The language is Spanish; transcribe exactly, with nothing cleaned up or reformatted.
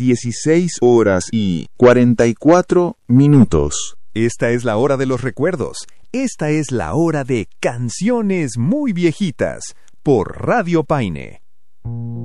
dieciséis horas y cuarenta y cuatro minutos. Esta es la hora de los recuerdos. Esta es la hora de Canciones Muy Viejitas por Radio Paine.